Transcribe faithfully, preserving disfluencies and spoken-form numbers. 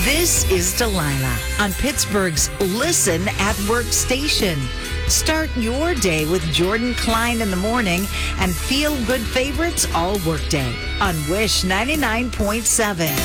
This is Delilah on Pittsburgh's Listen at Work station. Start your day with Jordan Klein in the morning and feel good favorites all workday on Wish ninety-nine point seven.